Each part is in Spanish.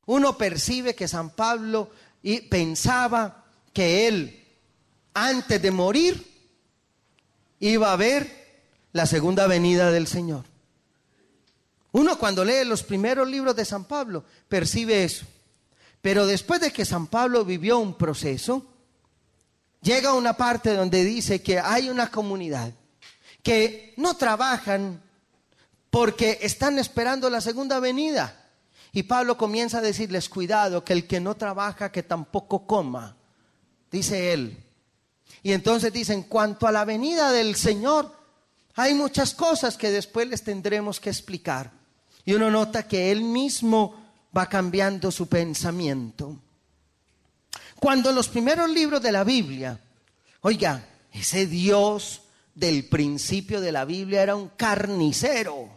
Uno percibe que San Pablo pensaba que él, antes de morir, iba a ver la segunda venida del Señor. Uno cuando lee los primeros libros de San Pablo percibe eso. Pero después de que San Pablo vivió un proceso, llega una parte donde dice que hay una comunidad que no trabajan porque están esperando la segunda venida. Y Pablo comienza a decirles, cuidado, que el que no trabaja, que tampoco coma, dice él. Y entonces dice, en cuanto a la venida del Señor, hay muchas cosas que después les tendremos que explicar. Y uno nota que él mismo va cambiando su pensamiento. Cuando los primeros libros de la Biblia, oiga, ese Dios del principio de la Biblia era un carnicero.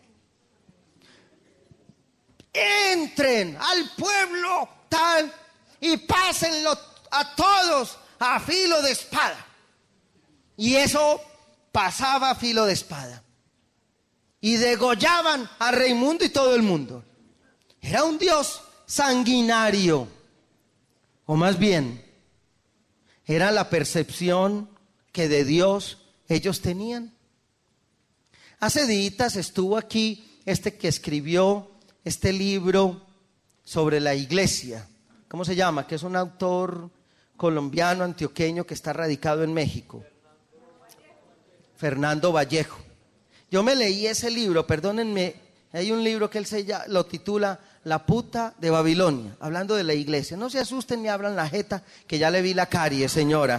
Entren al pueblo tal y pásenlo a todos a filo de espada. Y eso pasaba a filo de espada. Y degollaban a Raimundo y todo el mundo. Era un Dios sanguinario. O más bien, era la percepción que de Dios ellos tenían. Hace días estuvo aquí que escribió este libro sobre la iglesia. ¿Cómo se llama? Que es un autor colombiano, antioqueño, que está radicado en México. Fernando Vallejo. Yo me leí ese libro, perdónenme, hay un libro que él lo titula La puta de Babilonia, hablando de la iglesia. No se asusten ni abran la jeta, que ya le vi la carie, señora.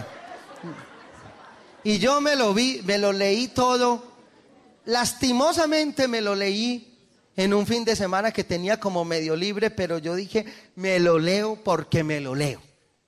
Y yo me lo leí todo. Lastimosamente me lo leí en un fin de semana que tenía como medio libre, pero yo dije, me lo leo porque me lo leo.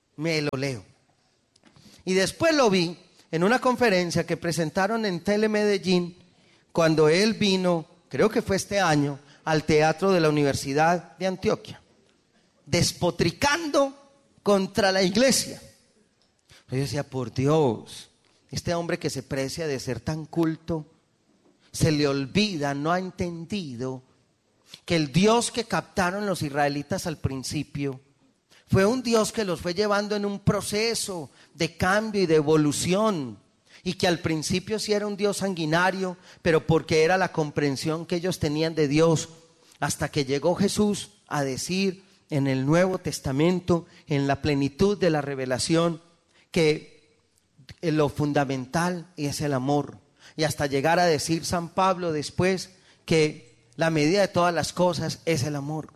Y después lo vi en una conferencia que presentaron en Telemedellín, cuando él vino, creo que fue este año, al teatro de la Universidad de Antioquia, despotricando contra la iglesia. Yo decía, por Dios, este hombre que se precia de ser tan culto, se le olvida, no ha entendido que el Dios que captaron los israelitas al principio fue un Dios que los fue llevando en un proceso de cambio y de evolución, y que al principio sí era un Dios sanguinario, pero porque era la comprensión que ellos tenían de Dios, hasta que llegó Jesús a decir en el Nuevo Testamento, en la plenitud de la revelación, que lo fundamental es el amor, y hasta llegar a decir San Pablo después que la medida de todas las cosas es el amor.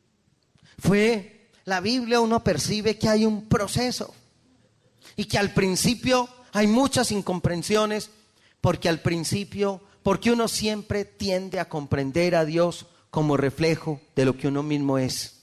La Biblia, uno percibe que hay un proceso y que al principio hay muchas incomprensiones, porque uno siempre tiende a comprender a Dios como reflejo de lo que uno mismo es.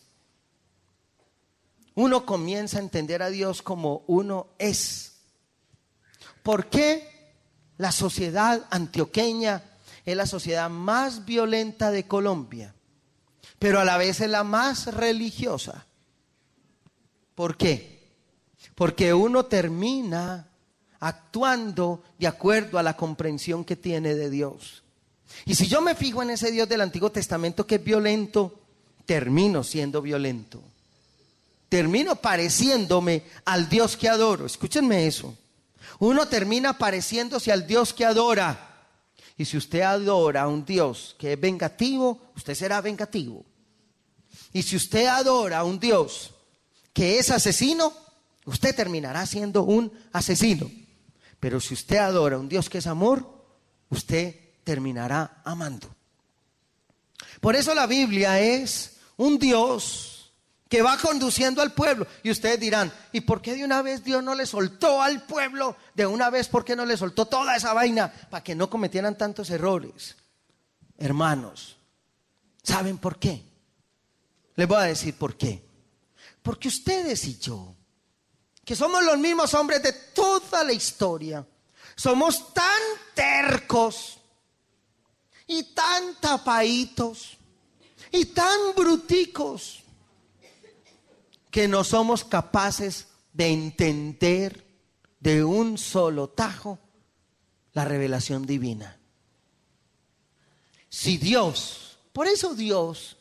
Uno comienza a entender a Dios como uno es. ¿Por qué la sociedad antioqueña es la sociedad más violenta de Colombia, pero a la vez es la más religiosa? ¿Por qué? Porque uno termina actuando de acuerdo a la comprensión que tiene de Dios. Y si yo me fijo en ese Dios del Antiguo Testamento que es violento, termino siendo violento. Termino pareciéndome al Dios que adoro. Escúchenme eso. Uno termina pareciéndose al Dios que adora. Y si usted adora a un Dios que es vengativo, usted será vengativo. Y si usted adora a un Dios que es asesino, usted terminará siendo un asesino. Pero si usted adora a un Dios que es amor, usted terminará amando. Por eso la Biblia es un Dios que va conduciendo al pueblo. Y ustedes dirán, ¿y por qué de una vez Dios no le soltó al pueblo? De una vez, ¿por qué no le soltó toda esa vaina? Para que no cometieran tantos errores. Hermanos, ¿saben por qué? Les voy a decir por qué. Porque ustedes y yo, que somos los mismos hombres de toda la historia, somos tan tercos y tan tapaditos y tan bruticos que no somos capaces de entender de un solo tajo la revelación divina. Si Dios, por eso Dios,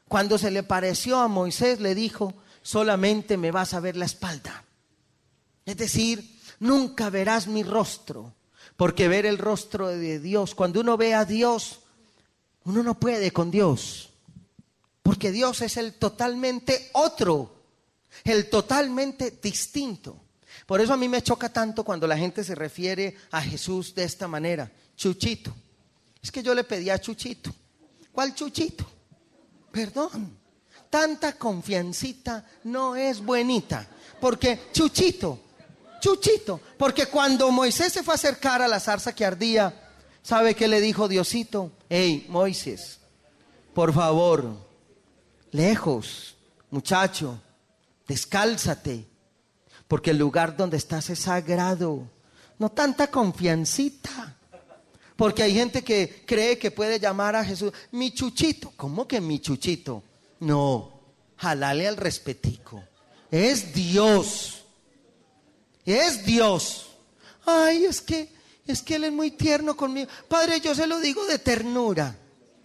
Cuando se le pareció a Moisés, le dijo: solamente me vas a ver la espalda. Es decir, nunca verás mi rostro, porque ver el rostro de Dios, cuando uno ve a Dios, uno no puede con Dios, porque Dios es el totalmente otro, el totalmente distinto. Por eso a mí me choca tanto cuando la gente se refiere a Jesús de esta manera: Chuchito. Es que yo le pedí a Chuchito. ¿Cuál Chuchito? Perdón, tanta confiancita no es buenita, porque Chuchito, porque cuando Moisés se fue a acercar a la zarza que ardía, ¿sabe qué le dijo Diosito? Hey, Moisés, por favor, lejos, muchacho, descálzate, porque el lugar donde estás es sagrado. No tanta confiancita, porque hay gente que cree que puede llamar a Jesús mi Chuchito. ¿Cómo que mi Chuchito? No, jalale al respetico. Es Dios. Es Dios. Ay, es que Él es muy tierno conmigo. Padre, yo se lo digo de ternura.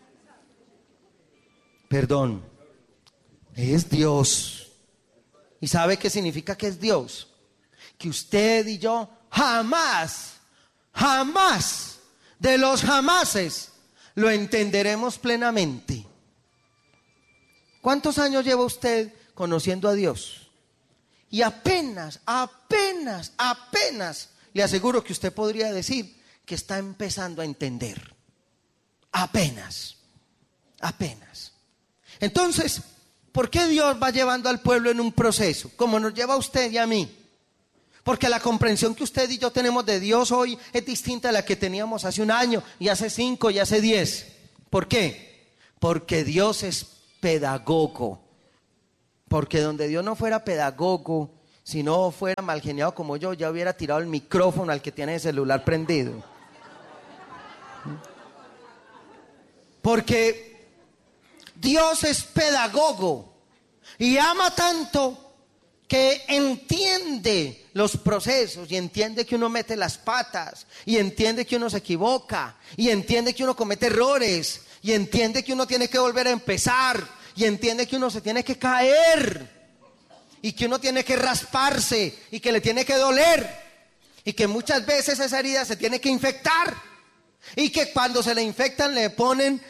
Perdón, es Dios. ¿Y sabe qué significa que es Dios? Que usted y yo jamás de los jamases lo entenderemos plenamente. ¿Cuántos años lleva usted conociendo a Dios? Y apenas le aseguro que usted podría decir que está empezando a entender. Apenas. Entonces, ¿por qué Dios va llevando al pueblo en un proceso? Como nos lleva a usted y a mí. Porque la comprensión que usted y yo tenemos de Dios hoy es distinta a la que teníamos hace un año, y hace 5, y hace 10. ¿Por qué? Porque Dios es pedagogo. Porque donde Dios no fuera pedagogo, si no fuera malgeniado como yo, ya hubiera tirado el micrófono al que tiene el celular prendido. Porque Dios es pedagogo y ama tanto que entiende los procesos, y entiende que uno mete las patas, y entiende que uno se equivoca, y entiende que uno comete errores, y entiende que uno tiene que volver a empezar, y entiende que uno se tiene que caer, y que uno tiene que rasparse, y que le tiene que doler, y que muchas veces esa herida se tiene que infectar, y que cuando se le infectan le ponen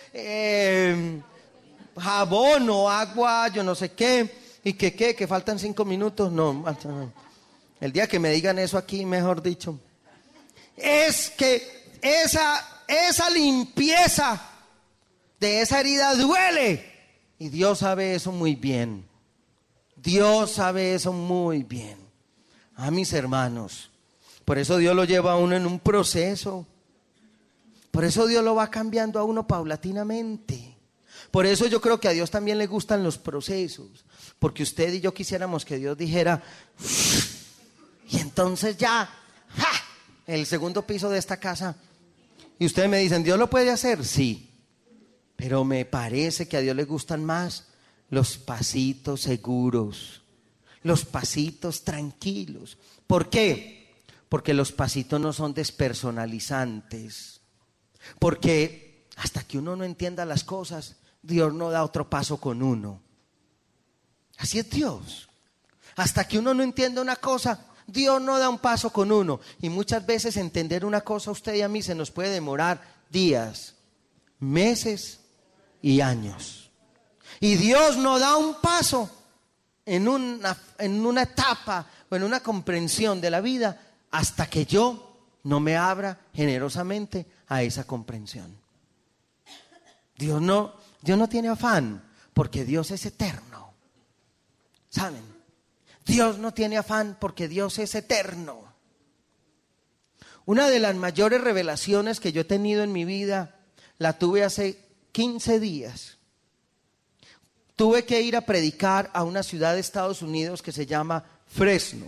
jabón o agua, yo no sé qué, y que faltan 5 minutos. No, el día que me digan eso aquí, mejor dicho, es que esa limpieza de esa herida duele, y Dios sabe eso muy bien. Dios sabe eso muy bien. A mis hermanos, por eso Dios lo lleva a uno en un proceso. Por eso Dios lo va cambiando a uno paulatinamente. Por eso yo creo que a Dios también le gustan los procesos, porque usted y yo quisiéramos que Dios dijera: y entonces ya, el segundo piso de esta casa. Y ustedes me dicen: ¿Dios lo puede hacer? Sí, pero me parece que a Dios le gustan más los pasitos seguros, los pasitos tranquilos. ¿Por qué? Porque los pasitos no son despersonalizantes. Porque hasta que uno no entienda las cosas, Dios no da otro paso con uno. Así es Dios. Hasta que uno no entienda una cosa, Dios no da un paso con uno. Y muchas veces entender una cosa a usted y a mí se nos puede demorar días, meses y años. Y Dios no da un paso en una etapa o en una comprensión de la vida hasta que yo no me abra generosamente a esa comprensión. Dios no tiene afán, porque Dios es eterno. ¿Saben? Dios no tiene afán porque Dios es eterno. Una de las mayores revelaciones que yo he tenido en mi vida la tuve hace 15 días. Tuve que ir a predicar a una ciudad de Estados Unidos que se llama Fresno.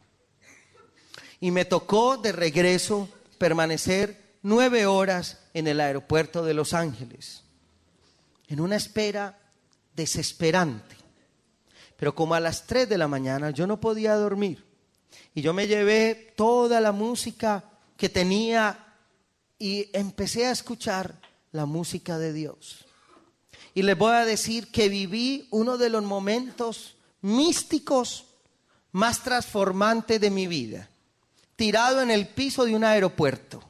Y me tocó de regreso permanecer 9 horas en el aeropuerto de Los Ángeles, en una espera desesperante. Pero como a las 3 de la mañana yo no podía dormir, y yo me llevé toda la música que tenía y empecé a escuchar la música de Dios. y les voy a decir que viví uno de los momentos místicos más transformantes de mi vida, tirado en el piso de un aeropuerto.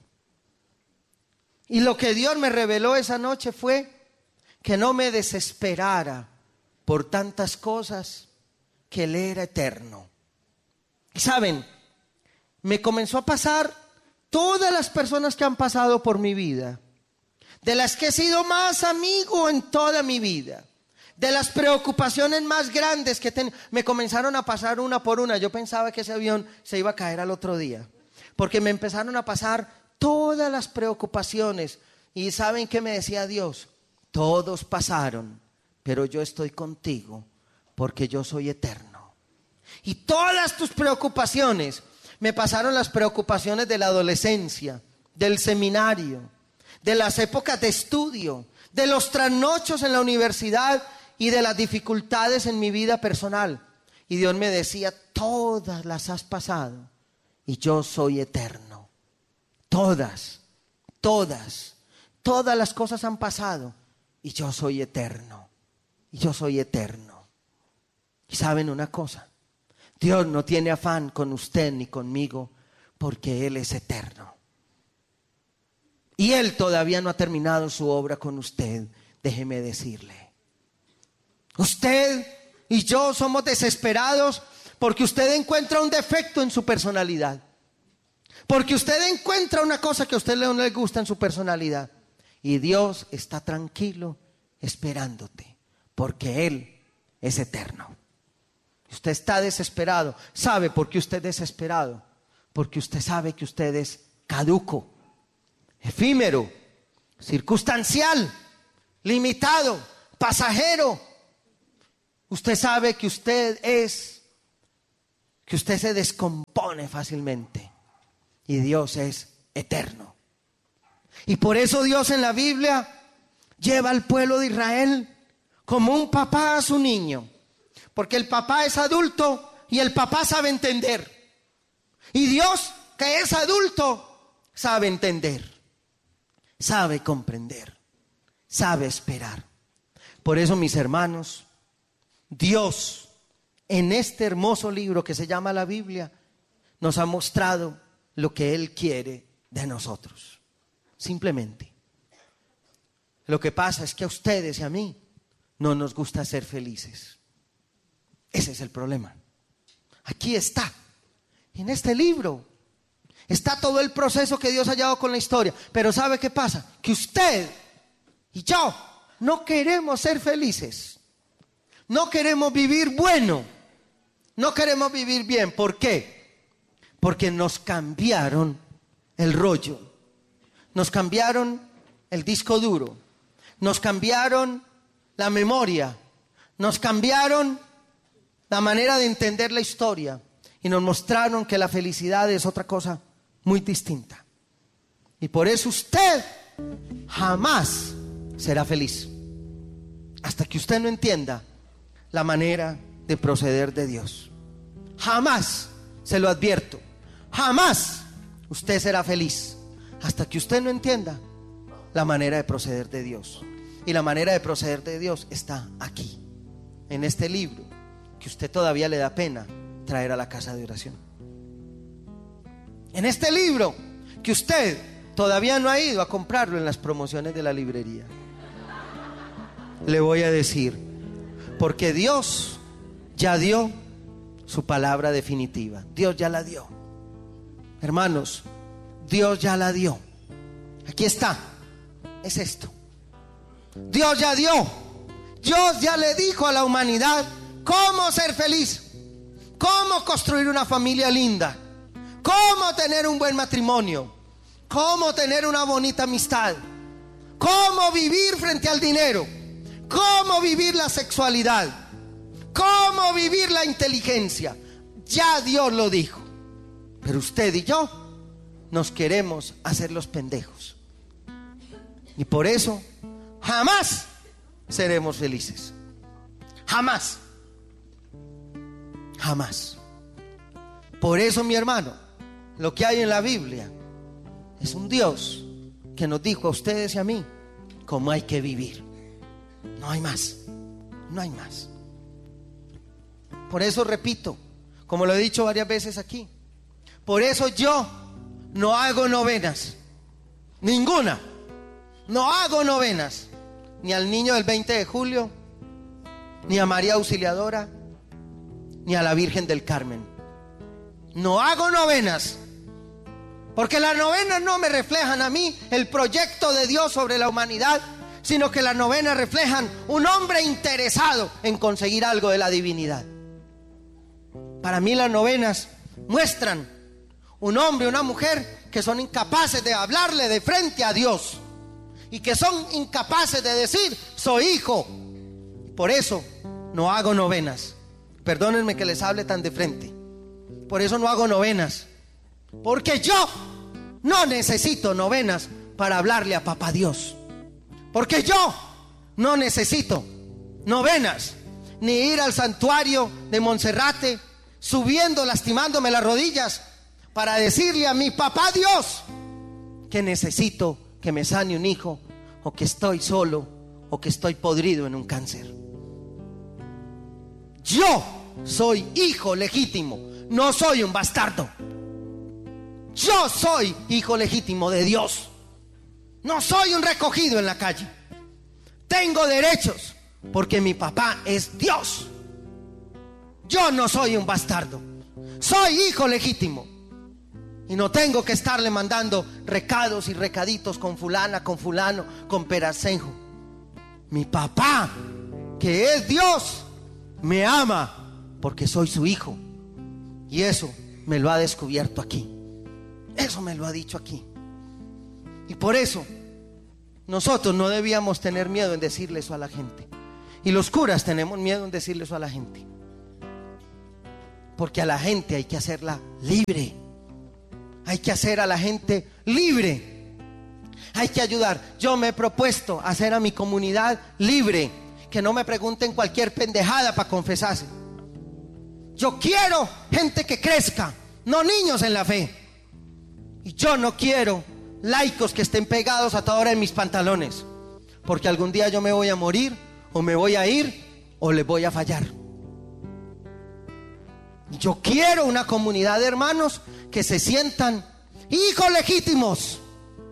Y lo que Dios me reveló esa noche fue que no me desesperara por tantas cosas, que Él era eterno. Y saben, me comenzó a pasar todas las personas que han pasado por mi vida, de las que he sido más amigo en toda mi vida, de las preocupaciones más grandes que me comenzaron a pasar una por una. Yo pensaba que ese avión se iba a caer al otro día, porque me empezaron a pasar todas las preocupaciones. Y ¿saben qué me decía Dios? Todos pasaron, pero yo estoy contigo, porque yo soy eterno. Y todas tus preocupaciones, me pasaron las preocupaciones de la adolescencia, del seminario, de las épocas de estudio, de los trasnochos en la universidad y de las dificultades en mi vida personal. Y Dios me decía, todas las has pasado y yo soy eterno. Todas las cosas han pasado y yo soy eterno. Y yo soy eterno. Y saben una cosa, Dios no tiene afán con usted ni conmigo, porque Él es eterno. Y Él todavía no ha terminado su obra con usted, déjeme decirle. Usted y yo somos desesperados porque usted encuentra un defecto en su personalidad. Porque usted encuentra una cosa que a usted no le gusta en su personalidad. Y Dios está tranquilo esperándote, porque Él es eterno. Usted está desesperado. ¿Sabe por qué usted es desesperado? Porque usted sabe que usted es caduco, efímero, circunstancial, limitado, pasajero. Usted sabe que usted se descompone fácilmente. Y Dios es eterno. Y por eso Dios en la Biblia lleva al pueblo de Israel como un papá a su niño. Porque el papá es adulto y el papá sabe entender. Y Dios, que es adulto, sabe entender, sabe comprender, sabe esperar. Por eso, mis hermanos, Dios en este hermoso libro que se llama la Biblia nos ha mostrado lo que Él quiere de nosotros. Simplemente. Lo que pasa es que a ustedes y a mí no nos gusta ser felices. Ese es el problema. Aquí está, en este libro, está todo el proceso que Dios ha llevado con la historia. Pero ¿sabe qué pasa? Que usted y yo no queremos ser felices. No queremos vivir bueno. No queremos vivir bien. ¿Por qué? Porque nos cambiaron el rollo. Nos cambiaron el disco duro. Nos cambiaron la memoria. Nos cambiaron la manera de entender la historia. Y nos mostraron que la felicidad es otra cosa muy distinta. Y por eso usted jamás será feliz hasta que usted no entienda la manera de proceder de Dios. Jamás, se lo advierto, jamás usted será feliz hasta que usted no entienda la manera de proceder de Dios. Y la manera de proceder de Dios está aquí, en este libro, que usted todavía le da pena traer a la casa de oración. En este libro que usted todavía no ha ido a comprarlo en las promociones de la librería. Le voy a decir, porque Dios ya dio su palabra definitiva. Dios ya la dio. Hermanos, Dios ya la dio. Aquí está. Es esto. Dios ya dio. Dios ya le dijo a la humanidad cómo ser feliz, cómo construir una familia linda, cómo tener un buen matrimonio, cómo tener una bonita amistad, cómo vivir frente al dinero, cómo vivir la sexualidad, cómo vivir la inteligencia. Ya Dios lo dijo. Pero usted y yo nos queremos hacer los pendejos. Y por eso jamás seremos felices. Jamás. Jamás. Por eso, mi hermano, lo que hay en la Biblia es un Dios que nos dijo a ustedes y a mí cómo hay que vivir. No hay más. No hay más. Por eso repito, como lo he dicho varias veces aquí, por eso yo no hago novenas. Ninguna. No hago novenas. Ni al niño del 20 de julio, ni a María Auxiliadora, ni a la Virgen del Carmen. No hago novenas. Porque las novenas no me reflejan a mí el proyecto de Dios sobre la humanidad, sino que las novenas reflejan un hombre interesado en conseguir algo de la divinidad. Para mí las novenas muestran un hombre y una mujer que son incapaces de hablarle de frente a Dios y que son incapaces de decir: soy hijo. Por eso no hago novenas. Perdónenme que les hable tan de frente. Por eso no hago novenas, porque yo no necesito novenas para hablarle a Papá Dios. Porque yo no necesito novenas, ni ir al santuario de Monserrate subiendo, lastimándome las rodillas, para decirle a mi Papá Dios que necesito que me sane un hijo, o que estoy solo, o que estoy podrido en un cáncer. Yo soy hijo legítimo, no soy un bastardo. Yo soy hijo legítimo de Dios. No soy un recogido en la calle. Tengo derechos porque mi papá es Dios. Yo no soy un bastardo. Soy hijo legítimo. Y no tengo que estarle mandando recados y recaditos con fulana, con fulano, con peracenjo. Mi papá, que es Dios, me ama porque soy su hijo. Y eso me lo ha descubierto aquí. Eso me lo ha dicho aquí. Y por eso nosotros no debíamos tener miedo en decirle eso a la gente. Y los curas tenemos miedo en decirle eso a la gente. Porque a la gente hay que hacerla libre. Hay que hacer a la gente libre. Hay que ayudar. Yo me he propuesto hacer a mi comunidad libre. Que no me pregunten cualquier pendejada para confesarse. Yo quiero gente que crezca, no niños en la fe. Y yo no quiero laicos que estén pegados a toda hora en mis pantalones, porque algún día yo me voy a morir, o me voy a ir, o les voy a fallar. Yo quiero una comunidad de hermanos que se sientan hijos legítimos,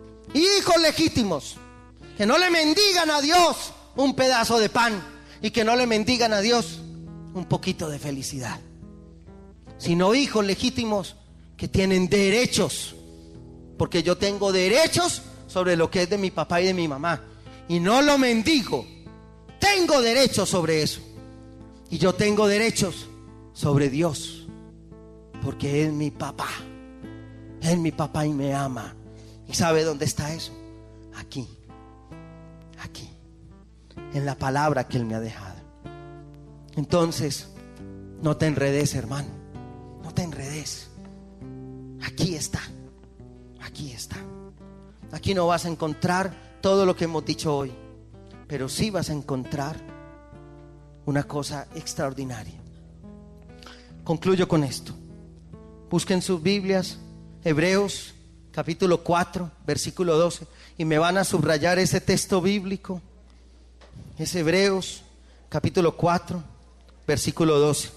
que no le mendigan a Dios un pedazo de pan, y que no le mendigan a Dios un poquito de felicidad, sino hijos legítimos que tienen derechos. Porque yo tengo derechos sobre lo que es de mi papá y de mi mamá, y no lo mendigo. Tengo derechos sobre eso. Y yo tengo derechos sobre Dios, porque es mi papá. Es mi papá y me ama. ¿Y sabe dónde está eso? Aquí. Aquí. En la palabra que Él me ha dejado. Entonces, no te enredes, hermano. No te enredes. Aquí está. Aquí está. Aquí no vas a encontrar todo lo que hemos dicho hoy, pero sí vas a encontrar una cosa extraordinaria. Concluyo con esto. Busquen sus Biblias, Hebreos capítulo 4, versículo 12, y me van a subrayar ese texto bíblico. Es Hebreos capítulo 4, versículo 12.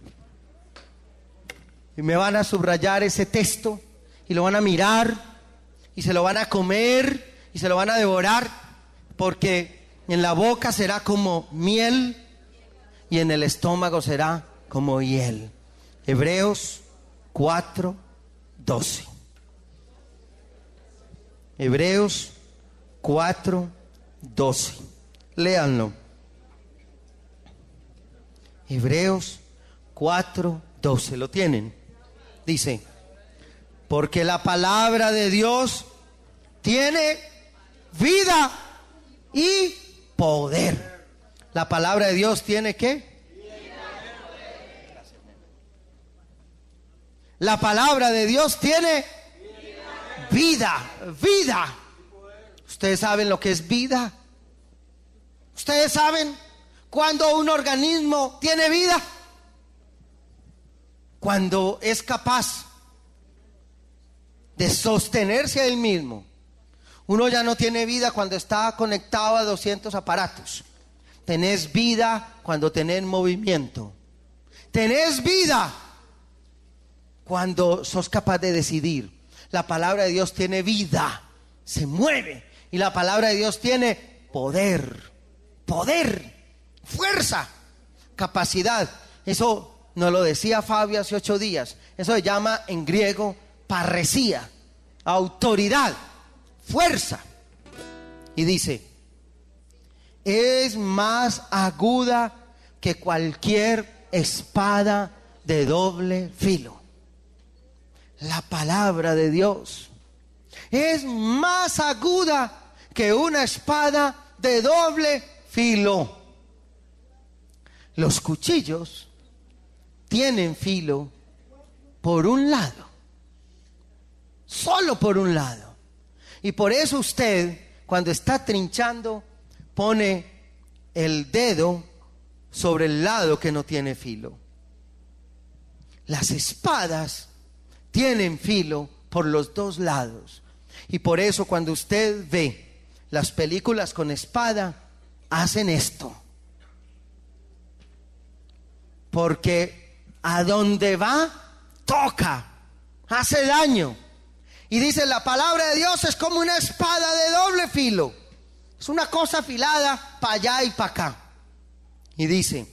Y me van a subrayar ese texto, y lo van a mirar, y se lo van a comer, y se lo van a devorar, porque en la boca será como miel, y en el estómago será como hiel. Hebreos 4, 12. Hebreos 4, 12. Léanlo. Hebreos 4, 12. ¿Lo tienen? Dice: porque la palabra de Dios tiene vida y poder. La palabra de Dios tiene ¿qué? La palabra de Dios tiene vida. Vida. ¿Ustedes saben lo que es vida? ¿Ustedes saben cuándo un organismo tiene vida? Cuando es capaz de sostenerse a él mismo. Uno ya no tiene vida cuando está conectado a 200 aparatos, Tenés vida cuando tenés movimiento. Tenés vida cuando sos capaz de decidir. La palabra de Dios tiene vida, se mueve. Y la palabra de Dios tiene poder, fuerza, capacidad. Eso nos lo decía Fabio hace 8 días. Eso se llama en griego parresía, autoridad, fuerza. Y dice, es más aguda que cualquier espada de doble filo. La palabra de Dios es más aguda que una espada de doble filo. Los cuchillos tienen filo por un lado, solo por un lado. Y por eso usted, cuando está trinchando, pone el dedo sobre el lado que no tiene filo. Las espadas tienen filo por los 2 lados. Y por eso cuando usted ve las películas con espada, hacen esto. Porque a donde va, toca, hace daño. Y dice, la palabra de Dios es como una espada de doble filo. Es una cosa afilada para allá y para acá. Y dice,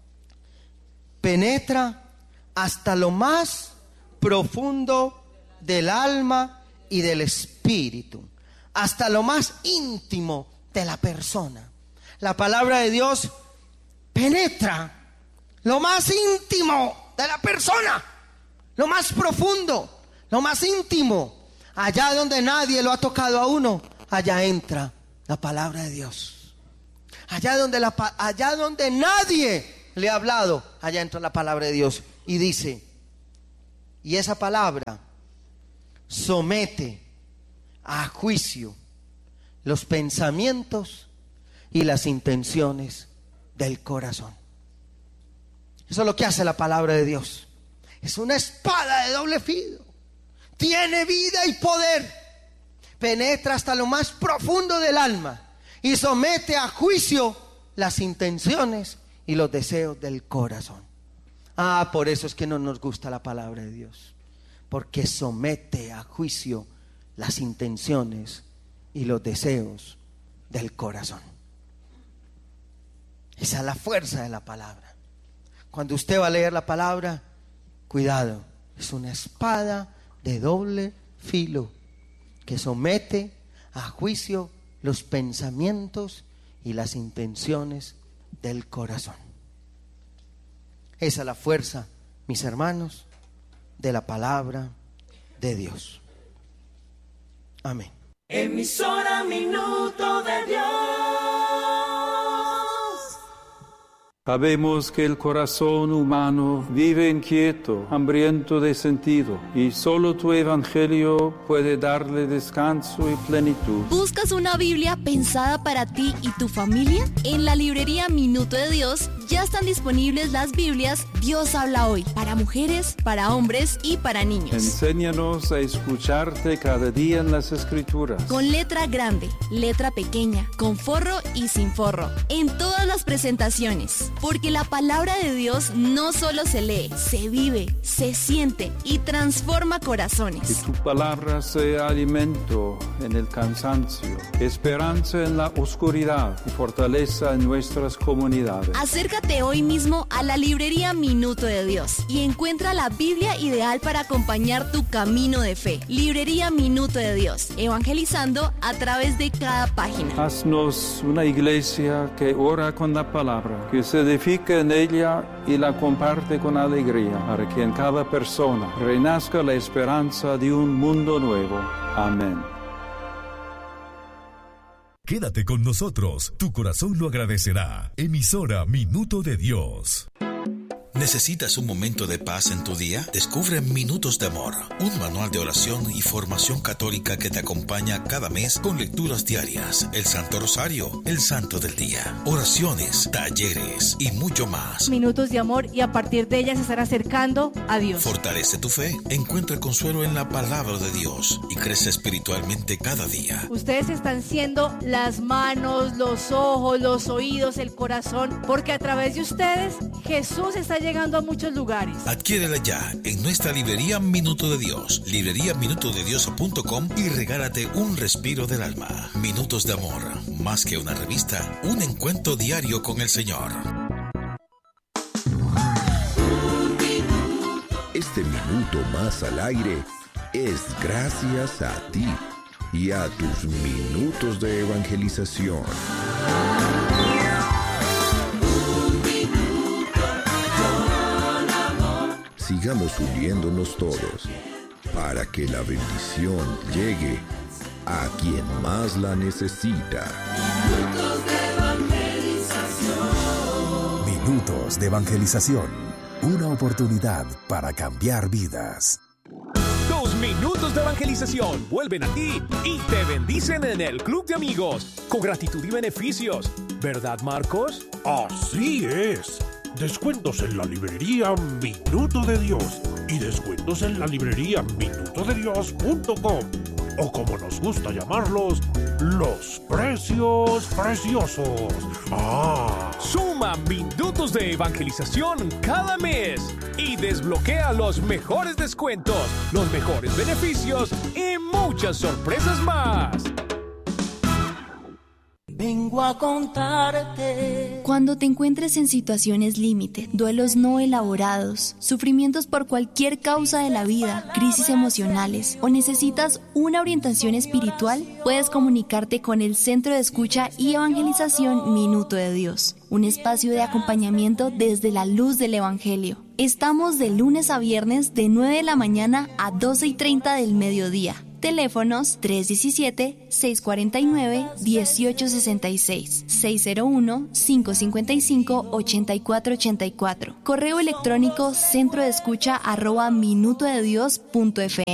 penetra hasta lo más profundo del alma y del espíritu, hasta lo más íntimo de la persona. La palabra de Dios penetra lo más íntimo de la persona, lo más profundo, lo más íntimo. Allá donde nadie lo ha tocado a uno, allá entra la palabra de Dios. Allá donde nadie le ha hablado, allá entra la palabra de Dios. Y dice, y esa palabra somete a juicio los pensamientos y las intenciones del corazón. Eso es lo que hace la palabra de Dios. Es una espada de doble filo. Tiene vida y poder. Penetra hasta lo más profundo del alma y somete a juicio las intenciones y los deseos del corazón. Por eso es que no nos gusta la palabra de Dios, porque somete a juicio las intenciones y los deseos del corazón. Esa es la fuerza de la palabra. Cuando usted va a leer la palabra, cuidado, es una espada de doble filo que somete a juicio los pensamientos y las intenciones del corazón. Esa es la fuerza, mis hermanos, de la palabra de Dios. Amén. Emisora Minuto de Dios. Sabemos que el corazón humano vive inquieto, hambriento de sentido, y solo tu evangelio puede darle descanso y plenitud. ¿Buscas una Biblia pensada para ti y tu familia? En la librería Minuto de Dios ya están disponibles las Biblias Dios habla hoy, para mujeres, para hombres y para niños. Enséñanos a escucharte cada día en las Escrituras. Con letra grande, letra pequeña, con forro y sin forro, en todas las presentaciones. Porque la palabra de Dios no solo se lee, se vive, se siente y transforma corazones. Que tu palabra sea alimento en el cansancio, esperanza en la oscuridad y fortaleza en nuestras comunidades. Acércate hoy mismo a la librería Minuto de Dios y encuentra la Biblia ideal para acompañar tu camino de fe. Librería Minuto de Dios, evangelizando a través de cada página. Haznos una iglesia que ora con la palabra, que se edifica en ella y la comparte con alegría, para que en cada persona renazca la esperanza de un mundo nuevo. Amén. Quédate con nosotros, tu corazón lo agradecerá. Emisora Minuto de Dios. ¿Necesitas un momento de paz en tu día? Descubre Minutos de Amor, un manual de oración y formación católica que te acompaña cada mes con lecturas diarias, el Santo Rosario, el Santo del Día, oraciones, talleres y mucho más. Minutos de amor, y a partir de ellas se estará acercando a Dios. Fortalece tu fe, encuentra consuelo en la palabra de Dios y crece espiritualmente cada día. Ustedes están siendo las manos, los ojos, los oídos, el corazón, porque a través de ustedes Jesús está llegando a muchos lugares. Adquiérela ya en nuestra librería Minuto de Dios, libreriaminutodedios.com, y regálate un respiro del alma. Minutos de Amor, más que una revista, un encuentro diario con el Señor. Este minuto más al aire es gracias a ti y a tus minutos de evangelización. Sigamos uniéndonos todos para que la bendición llegue a quien más la necesita. Minutos de evangelización. Una oportunidad para cambiar vidas. Tus minutos de evangelización vuelven a ti y te bendicen en el Club de Amigos, con gratitud y beneficios. ¿Verdad, Marcos? Así es. Descuentos en la librería Minuto de Dios y descuentos en la librería minutodedios.com, o como nos gusta llamarlos, los precios preciosos. Suma minutos de evangelización cada mes y desbloquea los mejores descuentos, los mejores beneficios y muchas sorpresas más. Vengo a contarte. Cuando te encuentres en situaciones límite, duelos no elaborados, sufrimientos por cualquier causa de la vida, crisis emocionales o necesitas una orientación espiritual, puedes comunicarte con el Centro de Escucha y Evangelización Minuto de Dios, un espacio de acompañamiento desde la luz del Evangelio. Estamos de lunes a viernes de 9 de la mañana a 12:30 del mediodía. Teléfonos 317-649-1866, 601-555-8484. Correo electrónico centrodescucha@minutodedios.fm.